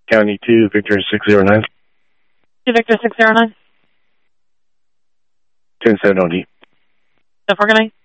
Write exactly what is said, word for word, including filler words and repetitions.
County two, Victor six zero nine. two Victor six zero nine. ten seven O D. So we're going to